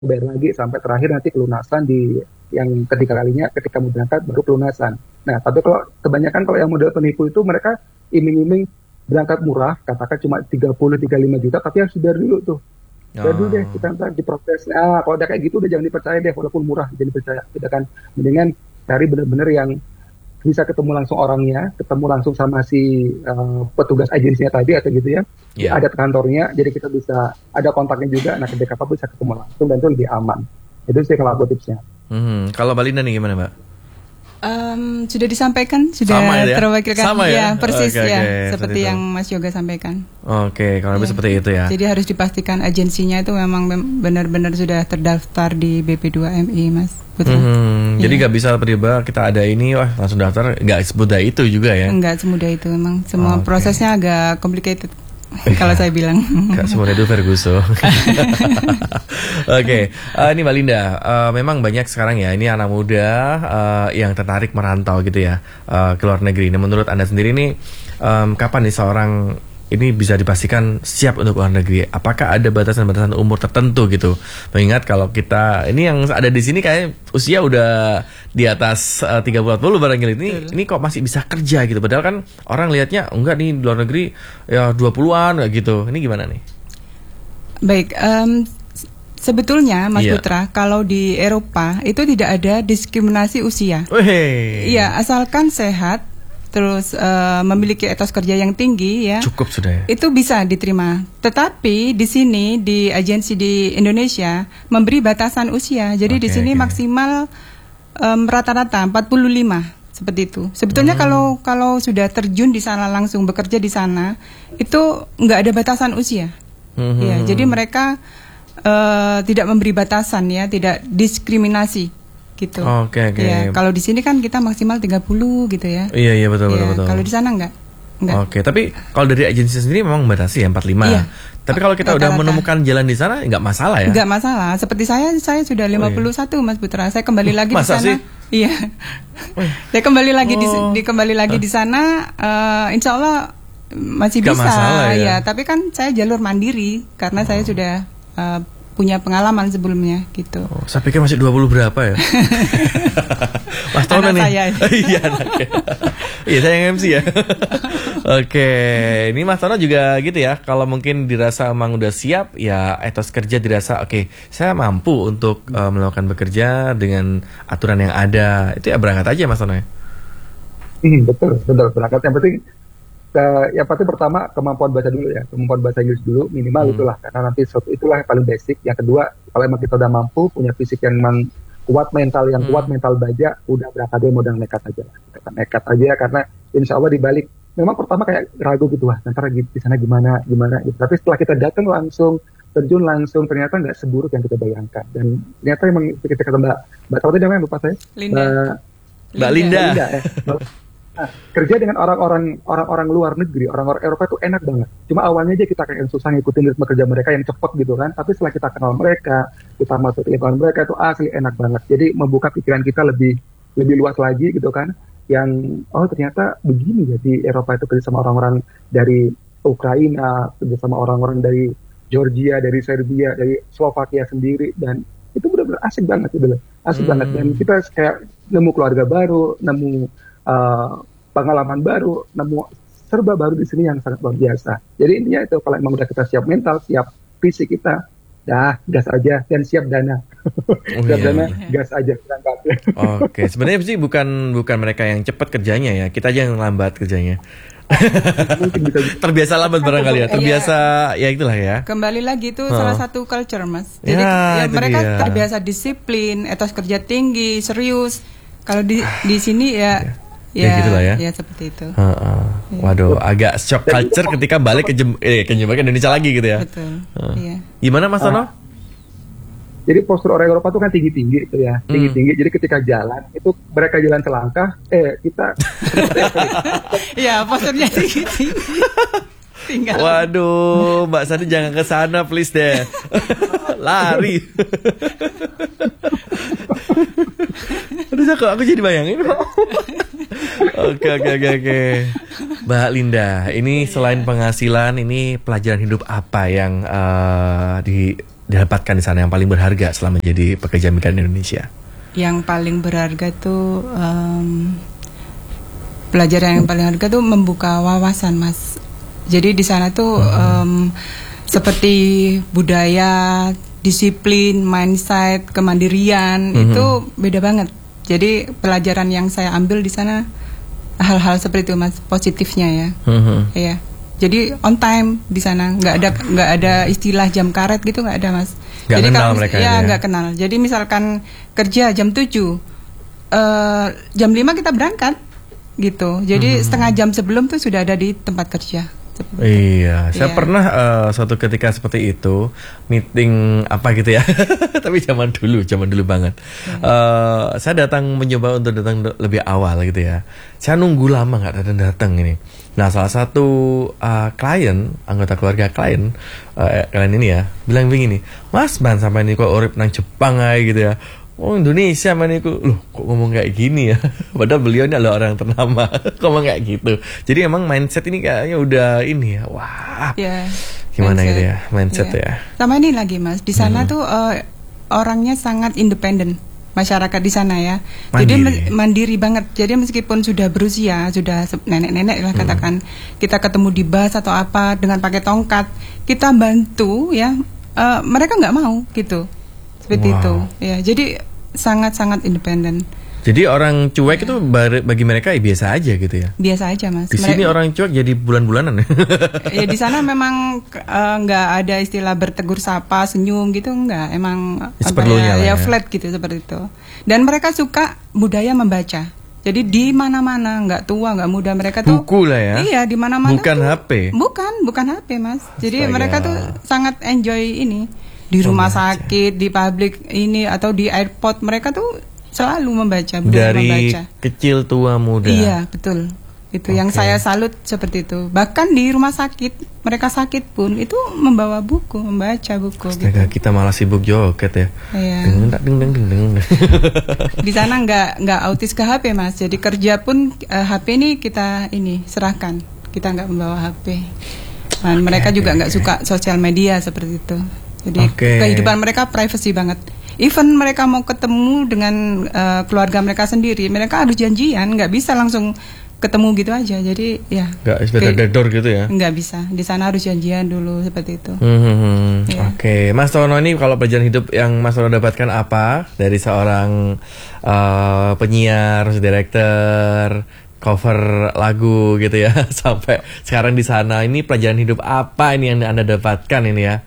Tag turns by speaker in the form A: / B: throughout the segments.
A: bayar lagi sampai terakhir nanti pelunasan di yang ketiga kalinya ketika mau berangkat baru pelunasan. Nah, tapi kalau kebanyakan kalau yang model penipu itu mereka iming-iming berangkat murah, katakan cuma 30-35 juta, tapi harus bayar dulu tuh. Bayar dulu deh,
B: Oh.
A: kita ntar diproses. Nah, kalau udah kayak gitu udah jangan dipercaya deh, walaupun murah jangan dipercaya. Kita kan mendingan cari bener-bener yang bisa ketemu langsung orangnya, ketemu langsung sama si petugas agensinya tadi atau gitu ya.
B: Iya.
A: Ada kantornya, jadi kita bisa ada kontaknya juga. Nah, ketika apa bisa ketemu langsung dan itu lebih aman. Itu sih kalau aku tipsnya.
B: Kalau Mbak Linda nih gimana, Mbak?
C: Sudah disampaikan, sudah
B: Sama ya?
C: terwakilkan.
B: Sama ya?
C: Persis
B: Oke,
C: ya,
B: oke,
C: seperti
B: seperti itu.
C: yang Mas Yoga sampaikan.
B: Oke, kalau lebih
C: Ya.
B: seperti itu ya.
C: Jadi harus dipastikan agensinya itu memang benar-benar sudah terdaftar di BP2MI, Mas Putra.
B: Jadi
C: Iya.
B: nggak bisa tiba-tiba kita ada ini, wah langsung daftar, nggak semudah itu juga ya.
C: Enggak semudah itu memang. Semua
B: Oke.
C: prosesnya agak complicated kalau saya bilang.
B: Gak semudah itu Ferguson. Oke, ini Mbak Linda, memang banyak sekarang ya, ini anak muda yang tertarik merantau gitu ya ke luar negeri. Nah, menurut Anda sendiri nih, kapan nih seorang ini bisa dipastikan siap untuk luar negeri? Apakah ada batasan-batasan umur tertentu gitu? Mengingat kalau kita, ini yang ada di sini kayak usia udah di atas 30-40 barangkali ini kok masih bisa kerja gitu. Padahal kan orang lihatnya enggak nih di luar negeri ya 20-an kayak gitu. Ini gimana nih?
C: Baik, sebetulnya Mas
B: Iya.
C: Putra, kalau di Eropa itu tidak ada diskriminasi usia.
B: Weh.
C: Iya, asalkan sehat, terus memiliki etos kerja yang tinggi ya.
B: Cukup sudah ya.
C: Itu bisa diterima. Tetapi di sini di agensi di Indonesia memberi batasan usia. Jadi di
B: Oke,
C: sini
B: oke.
C: maksimal rata-rata 45 seperti itu. Sebetulnya kalau sudah terjun di sana langsung bekerja di sana itu nggak ada batasan usia. Ya, jadi mereka tidak memberi batasan ya, tidak diskriminasi gitu.
B: Oke, oke.
C: Ya, kalau di sini kan kita maksimal 30 gitu ya.
B: Iya betul
C: Ya,
B: betul.
C: kalau di sana enggak.
B: Oke, tapi kalau dari agensi sendiri memang membatasi ya 45.
C: Iya.
B: Tapi kalau kita udah
C: Rata-rata.
B: menemukan jalan di sana nggak masalah ya?
C: Enggak masalah. Seperti saya sudah 51 Mas Putra. Saya kembali lagi di
B: Masa
C: sana.
B: sih?
C: Iya. Saya kembali lagi
B: Oh.
C: kembali lagi di sana, insya Allah masih
B: Nggak
C: bisa.
B: masalah ya?
C: Iya, tapi kan saya jalur mandiri karena saya sudah punya pengalaman sebelumnya gitu.
B: Oh, saya pikir masih 20 berapa ya? Mas Tono
C: Anak
B: nih.
C: saya.
B: Iya anaknya. Iya saya yang MC ya. Oke, ini Mas Tono juga gitu ya. Kalau mungkin dirasa emang udah siap, ya etos kerja dirasa oke, saya mampu untuk melakukan bekerja dengan aturan yang ada. Itu ya berangkat aja Mas Tono ya.
A: Betul berangkat. Yang pasti pertama kemampuan baca dulu ya, kemampuan bahasa Inggris dulu minimal itulah, karena nanti itulah yang paling basic. Yang kedua, kalau emang kita udah mampu punya fisik yang memang kuat, mental yang kuat, mental baja, udah berangkat deh modal nekat aja lah. Kita nekat aja karena insya Allah dibalik. Memang pertama kayak ragu gitu, wah ntar di sana gimana gitu. Tapi setelah kita datang langsung terjun langsung, ternyata nggak seburuk yang kita bayangkan. Dan ternyata emang kita kata Mbak tahu tadi namanya lupa saya.
C: Linda.
B: Mbak Linda.
A: Linda, ya. Nah, kerja dengan orang-orang luar negeri, orang-orang Eropa itu enak banget. Cuma awalnya aja kita kayak susah ngikutin ritme kerja mereka yang cepet gitu kan. Tapi setelah kita kenal mereka, kita masuk ke lingkungan mereka itu asli enak banget. Jadi membuka pikiran kita lebih luas lagi gitu kan. Yang ternyata begini ya di Eropa itu kerja sama orang-orang dari Ukraina, kerja sama orang-orang dari Georgia, dari Serbia, dari Slovakia sendiri, dan itu benar-benar asik banget gitu loh. Asik banget, dan kita kayak nemu keluarga baru, nemu pengalaman baru, nemu serba baru di sini yang sangat luar biasa. Jadi intinya itu, kalau memang udah kita siap mental, siap fisik kita, gas aja dan siap dana. Siap dana, gas aja berangkat.
B: Oke, sebenarnya sih bukan mereka yang cepat kerjanya ya, kita aja yang lambat kerjanya.
A: Mungkin bisa
B: Terbiasa lambat barangkali ya, terbiasa ya itulah ya.
C: Kembali lagi itu salah satu culture Mas. Jadi
B: Ya, itu
C: mereka
B: dia.
C: terbiasa disiplin, etos kerja tinggi, serius. Kalau di sini ya
B: gitulah ya.
C: Ya seperti itu.
B: Waduh, agak shock culture ketika balik ke Indonesia lagi gitu ya.
C: Betul. Iya.
B: Gimana Mas Tono?
A: Jadi postur orang Eropa itu kan tinggi-tinggi itu ya, tinggi-tinggi. Jadi ketika jalan itu mereka jalan selangkah, kita
C: Iya, posturnya tinggi. Tinggal.
B: Waduh, Mbak Sandi jangan ke sana please deh. Lari. Aduh, kok aku jadi bayangin kok. Oke. Mbak Linda, ini selain penghasilan, ini pelajaran hidup apa yang didapatkan di sana yang paling berharga selama jadi pekerja migran Indonesia?
C: Yang paling berharga tuh pelajaran yang paling berharga tuh membuka wawasan, Mas. Jadi di sana tuh seperti budaya, disiplin, mindset, kemandirian itu beda banget. Jadi pelajaran yang saya ambil di sana hal-hal seperti itu, Mas, positifnya ya. Iya. Jadi on time di sana, nggak ada istilah jam karet gitu, nggak ada, Mas.
B: Gak
C: Jadi
B: kenal
C: kalau
B: mereka
C: ya
B: ya?
C: nggak kenal. Jadi misalkan kerja jam 7, jam 5 kita berangkat gitu. Jadi setengah jam sebelum tuh sudah ada di tempat kerja.
B: Iya, saya
C: Iya.
B: pernah suatu ketika seperti itu meeting apa gitu ya, tapi zaman dulu banget. Saya datang mencoba untuk datang lebih awal gitu ya. Saya nunggu lama nggak datang ini. Nah, salah satu klien, anggota keluarga klien ini ya, bilang begini, Mas Ban sampai ini kok urip nang Jepang aja gitu ya. Oh, Indonesia mana itu, loh kok ngomong kayak gini ya. Padahal beliau ini adalah orang ternama. Ngomong kayak gitu. Jadi emang mindset ini kayaknya udah ini ya. Wah.
C: Ya,
B: Gimana
C: mindset.
B: gitu ya, mindset
C: Iya.
B: ya.
C: Sama ini lagi, Mas, di sana tuh orangnya sangat independen, masyarakat di sana ya. Jadi mandiri banget. Jadi meskipun sudah berusia, sudah nenek-nenek lah katakan, kita ketemu di bus atau apa dengan pakai tongkat, kita bantu ya. Mereka nggak mau gitu, seperti itu. Ya, jadi sangat-sangat independen.
B: Jadi orang cuek itu bagi mereka biasa aja gitu ya.
C: Biasa aja, Mas.
B: Di sini orang cuek jadi bulan-bulanan.
C: Ya di sana memang nggak ada istilah bertegur sapa, senyum gitu, nggak. Emang
B: Seperlunya lah ya.
C: flat gitu seperti itu. Dan mereka suka budaya membaca. Jadi di mana-mana, nggak tua nggak muda, mereka tuh
B: Buku lah ya.
C: Iya, di mana-mana.
B: Bukan
C: tuh,
B: HP.
C: Bukan HP, Mas. Jadi
B: Astaga.
C: mereka tuh sangat enjoy ini di rumah sakit, di publik ini atau di airport, mereka tuh selalu membaca, budaya
B: Dari
C: membaca.
B: kecil tua muda.
C: Iya, betul. Itu yang saya salut seperti itu. Bahkan di rumah sakit, mereka sakit pun itu membawa buku, membaca buku.
B: Astaga,
C: Gitu.
B: kita malah sibuk joget ya.
C: Iya.
B: Deng.
C: Di sana nggak autis ke HP, Mas. Jadi kerja pun HP ini kita serahkan. Kita nggak membawa HP. Dan mereka juga nggak suka sosial media seperti itu. Jadi kehidupan mereka privacy banget. Even mereka mau ketemu dengan keluarga mereka sendiri, mereka harus janjian, nggak bisa langsung ketemu gitu aja. Jadi ya
B: Nggak sepeda gitu ya.
C: nggak bisa. Di sana harus janjian dulu seperti itu. Ya.
B: Oke, Mas Tono ini kalau pelajaran hidup yang Mas Tono dapatkan apa dari seorang penyiar, director, cover lagu gitu ya, sampai sekarang di sana, ini pelajaran hidup apa ini yang Anda dapatkan ini ya?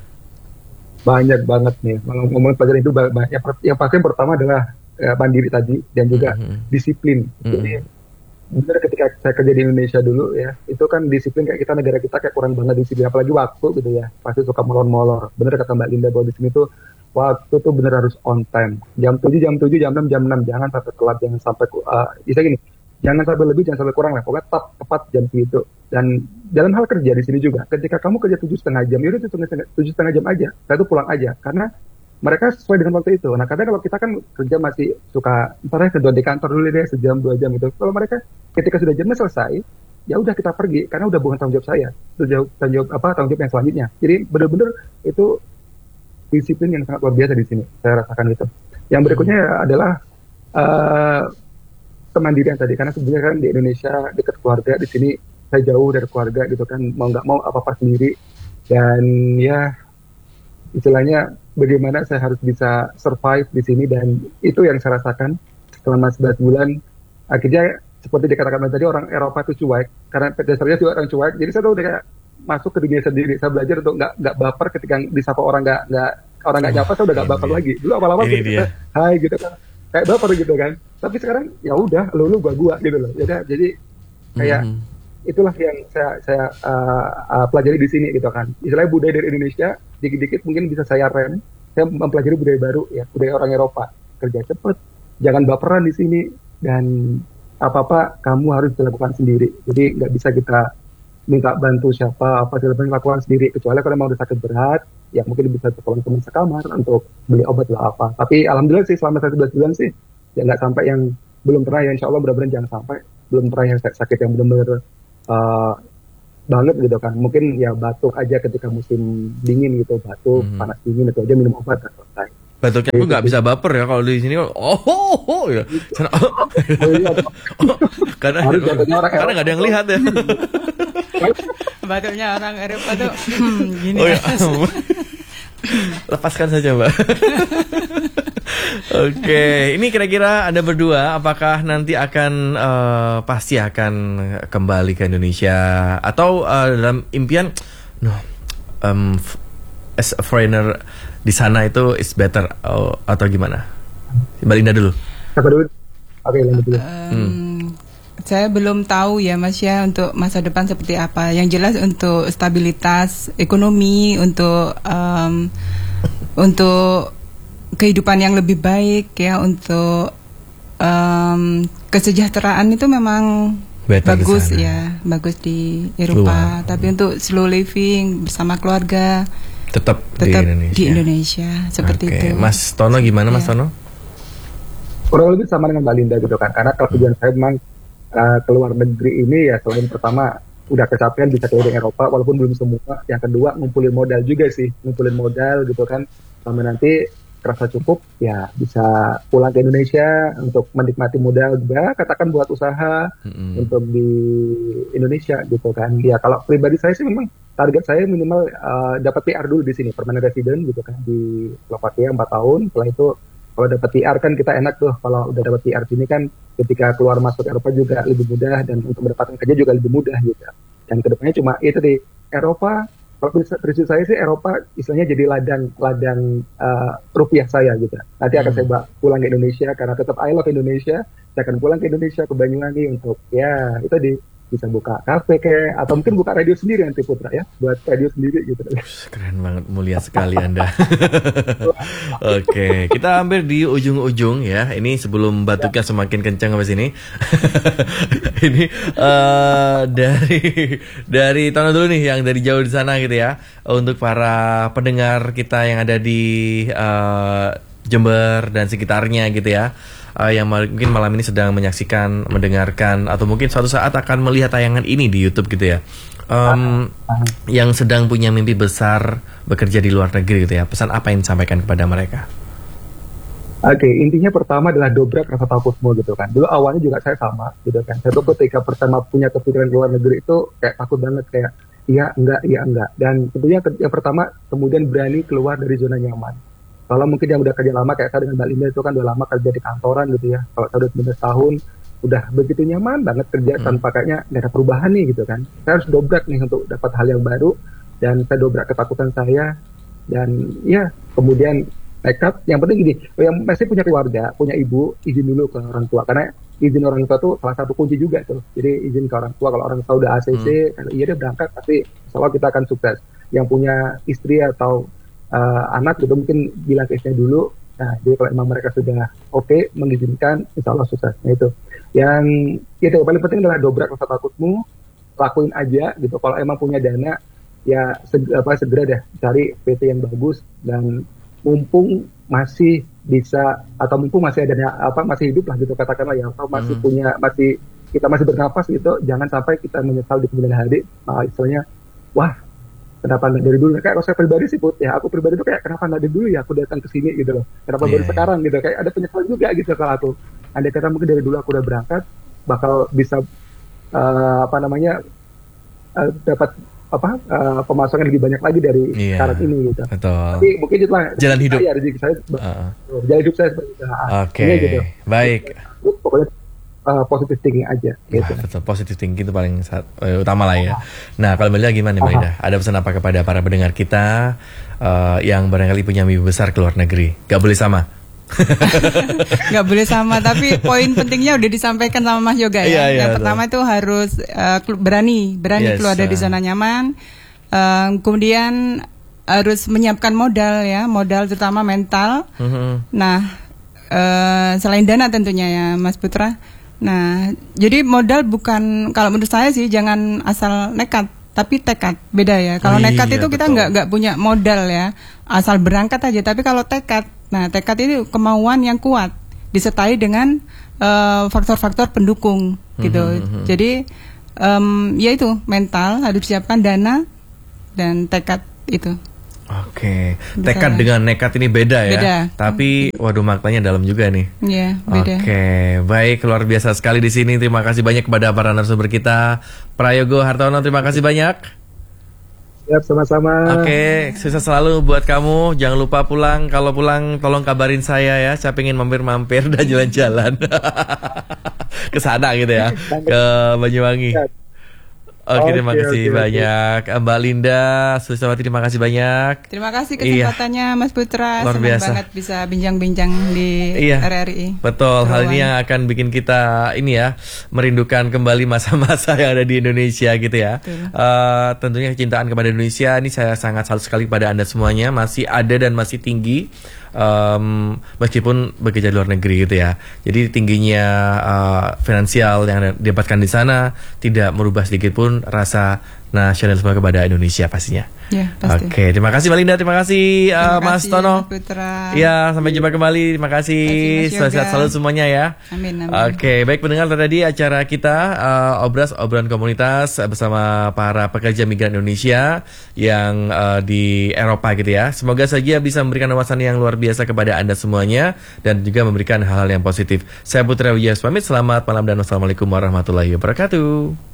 A: Banyak banget nih. Kalau ngomongin pelajaran itu banyak. Yang pasti yang pertama adalah mandiri tadi dan juga disiplin. Jadi benar ketika saya kerja di Indonesia dulu ya, itu kan disiplin kayak negara kita kayak kurang banget disiplin, apalagi waktu gitu ya. Pasti suka molor-molor. Bener kata Mbak Linda bahwa di sini tuh waktu tuh bener harus on time. Jam 7, jam 6, jam 6. Jangan sampai telat, jangan sampai bisa gini. Jangan sampai lebih, jangan sampai kurang lah. Pokoknya tepat jam itu. Dan dalam hal kerja di sini juga, ketika kamu kerja 7,5 jam, yaudah 7,5 jam aja. Saya tuh pulang aja, karena mereka sesuai dengan waktu itu. Nah, kadang kalau kita kan kerja masih suka, ntar kedua di kantor dulu deh, sejam 2 jam gitu. Kalau mereka ketika sudah jamnya selesai, ya udah kita pergi, karena udah bukan tanggung jawab saya. Itu tanggung jawab yang selanjutnya. Jadi benar-benar itu disiplin yang sangat luar biasa di sini. Saya rasakan itu. Yang berikutnya adalah kemandirian tadi, karena sebenarnya kan di Indonesia dekat keluarga, di sini saya jauh dari keluarga gitu kan, mau nggak mau apa-apa sendiri, dan ya istilahnya bagaimana saya harus bisa survive di sini, dan itu yang saya rasakan selama 11 bulan. Akhirnya seperti dikatakan tadi, orang Eropa itu cuek, karena dasarnya juga orang cuek, jadi saya tuh udah kayak masuk ke dunia sendiri. Saya belajar untuk nggak baper ketika disapa orang nggak nyapa, saya udah nggak baper lagi. Dulu awal-awal gitu, hai gitu kan, kayak baper gitu kan. Tapi sekarang ya udah, lu gua gitu loh. Jadi kayak itulah yang saya pelajari di sini gitu kan. Istilahnya budaya dari Indonesia dikit-dikit mungkin bisa saya rem. Saya mempelajari budaya baru ya, budaya orang Eropa. Kerja cepet, jangan baperan di sini, dan apa-apa kamu harus dilakukan sendiri. Jadi nggak bisa kita minta bantu siapa, apa segala macam, lakukan sendiri. Kecuali kalau memang udah sakit berat, ya mungkin bisa tolong teman sekamar untuk beli obat lah apa. Tapi alhamdulillah sih selama 11 bulan sih ya nggak sampai yang belum pernah ya, insya Allah mudah-mudahan jangan sampai belum pernah yang sakit yang benar-benar banget gitu kan. Mungkin ya batuk aja ketika musim dingin gitu, batuk, panas dingin itu aja minum obat dan selesai.
B: Batuknya pun nggak bisa baper ya kalau di sini. Ya. Karena nggak ada yang lihat ya.
C: Batuknya orang Eropa tuh gini.
B: Oh ya. Lepaskan saja, Mbak. Oke, ini kira-kira Anda berdua apakah nanti akan pasti akan kembali ke Indonesia atau dalam impian as a foreigner di sana itu is better atau gimana? Mbak Linda dulu.
A: Siapa dulu? Oke, lanjut dulu.
C: Saya belum tahu ya Mas ya untuk masa depan seperti apa. Yang jelas untuk stabilitas ekonomi, untuk kehidupan yang lebih baik ya, untuk kesejahteraan itu memang bagus ya, bagus di Eropa. Tapi untuk slow living bersama keluarga
B: tetap
C: di Indonesia seperti itu.
B: Mas Tono gimana Mas Tono?
A: Kurang lebih sama dengan Mbak Linda gitu kan. Karena kalau tujuan saya memang keluar negeri ini ya selain pertama udah kecapean bisa keliling Eropa walaupun belum semua. Yang kedua ngumpulin modal juga sih, ngumpulin modal gitu kan. Sampai nanti kerasa cukup ya bisa pulang ke Indonesia untuk menikmati modal juga, katakan buat usaha untuk di Indonesia gitu kan. Ya kalau pribadi saya sih memang target saya minimal dapat PR dulu di sini, permanent resident gitu kan di Slovakia 4 tahun. Setelah itu kalau dapat PR kan kita enak tuh, kalau udah dapat PR sini kan ketika keluar masuk Eropa juga lebih mudah dan untuk mendapatkan kerja juga lebih mudah gitu. Dan kedepannya cuma itu di Eropa. Kalau prinsip saya sih Eropa istilahnya jadi ladang rupiah saya gitu. Nanti akan saya pulang ke Indonesia karena tetap I love Indonesia. Saya akan pulang ke Indonesia ke Banyuwangi untuk ya itu bisa buka kafe kayak atau mungkin buka radio sendiri nanti Putra ya, buat radio sendiri gitu.
B: Keren banget, mulia sekali Anda. Oke, kita hampir di ujung-ujung ya. Ini sebelum batuknya semakin kencang sampai sini. Ini dari Tono dulu nih yang dari jauh di sana gitu ya. Untuk para pendengar kita yang ada di Jember dan sekitarnya gitu ya. Yang mungkin malam ini sedang menyaksikan, mendengarkan, atau mungkin suatu saat akan melihat tayangan ini di YouTube gitu ya. Yang sedang punya mimpi besar bekerja di luar negeri gitu ya. Pesan apa yang disampaikan kepada mereka?
A: Oke, intinya pertama adalah dobrak rasa takutmu gitu kan. Dulu awalnya juga saya sama gitu kan. Saya tuh ketika pertama punya kepikiran luar negeri itu kayak takut banget, kayak iya enggak. Dan tentunya yang pertama kemudian berani keluar dari zona nyaman. Kalau mungkin yang udah kerja lama kayak saya dengan Mbak Linda itu kan udah lama kerja di kantoran gitu ya. Kalau saya udah 19 tahun, udah begitu nyaman banget kerja tanpa kayaknya nggak ada perubahan nih gitu kan. Saya harus dobrak nih untuk dapat hal yang baru dan saya dobrak ketakutan saya dan ya kemudian nekat. Yang penting gini, yang masih punya keluarga, punya ibu, izin dulu ke orang tua karena izin orang tua tuh salah satu kunci juga tuh. Jadi izin ke orang tua kalau orang tua udah ACC, iya dia berangkat pasti insya Allah kita akan sukses. Yang punya istri atau anak itu mungkin bilang ke istrinya dulu. Nah, jadi kalau emang mereka sudah oke, mengizinkan, insya Allah sukses. Nah itu. Yang itu paling penting adalah dobrak rasa takutmu, lakuin aja gitu. Kalau emang punya dana, ya segera deh cari PT yang bagus dan mumpung masih bisa atau mumpung masih ada masih hidup lah gitu katakanlah ya, atau masih kita masih bernafas gitu, jangan sampai kita menyesal di kemudian hari. Istilahnya, wah. Kenapa nggak dari dulu? Kayak kalau saya pribadi sih Put, ya aku pribadi tuh kayak kenapa nggak dari dulu ya aku datang ke sini gitu loh. Kenapa baru sekarang gitu? Kayak ada penyesalan juga gitu kalau aku. Andai kata mungkin dari dulu aku udah berangkat, bakal bisa dapat pemasukan lebih banyak lagi dari sekarang ini gitu.
B: Betul.
A: Tapi mungkin itulah
B: jalan hidup.
A: Jalan hidup saya seperti itu.
B: Oke. Gitu. Baik.
A: Pokoknya positive thinking aja gitu.
B: Betul, positive thinking itu paling utama lah ya. Nah, kalau Mbak Linda gimana Mbak Linda? Ada pesan apa kepada para pendengar kita yang barangkali punya mimpi besar ke luar negeri? Gak boleh sama.
C: Gak boleh sama, tapi poin pentingnya udah disampaikan sama Mas Yoga ya. Yang pertama itu harus berani keluar dari zona nyaman. Kemudian harus menyiapkan modal ya, modal terutama mental. Nah, selain dana tentunya ya Mas Putra. Nah, jadi modal bukan, kalau menurut saya sih jangan asal nekat, tapi tekad. Beda ya. Kalau nekat itu kita nggak punya modal ya, asal berangkat aja. Tapi kalau tekad, nah tekad itu kemauan yang kuat, disertai dengan faktor-faktor pendukung gitu. Jadi Ya itu mental, harus siapkan dana dan tekad itu.
B: Oke, tekad dengan nekat ini beda ya.
C: Beda.
B: Tapi waduh maknanya dalam juga nih.
C: Iya, beda.
B: Oke, baik, luar biasa sekali di sini. Terima kasih banyak kepada para narasumber kita. Prayogo Hartono, terima kasih banyak.
A: Siap, sama-sama.
B: Oke, sukses selalu buat kamu. Jangan lupa pulang. Kalau pulang tolong kabarin saya ya. Saya pengen mampir-mampir dan jalan-jalan ke sana gitu ya, ke Banyuwangi. Oke, terima kasih banyak Mbak Linda Suliswati, terima kasih banyak.
C: Terima kasih kesempatannya Mas Putra.
B: Luar biasa
C: banget bisa bincang-bincang di RRI.
B: Betul, hal ini yang akan bikin kita ini ya merindukan kembali masa-masa yang ada di Indonesia gitu ya. Tentunya kecintaan kepada Indonesia ini saya sangat salut sekali kepada Anda semuanya, masih ada dan masih tinggi. Meskipun bekerja di luar negeri gitu ya. Jadi tingginya finansial yang didapatkan di sana tidak merubah sedikit pun rasa nasionalisme kepada Indonesia pastinya.
C: Ya, pasti.
B: Oke, terima kasih Mbak Linda, terima kasih Mas Tono.
C: Putra.
B: Ya, sampai jumpa kembali. Terima kasih. Sehat selalu semuanya ya.
C: Amin, amin.
B: Oke, baik pendengar, tadi acara kita obrolan komunitas bersama para pekerja migran Indonesia yang di Eropa gitu ya. Semoga saja bisa memberikan wawasan yang luar biasa kepada Anda semuanya dan juga memberikan hal-hal yang positif. Saya Putra Wijaya pamit, selamat malam dan wassalamualaikum warahmatullahi wabarakatuh.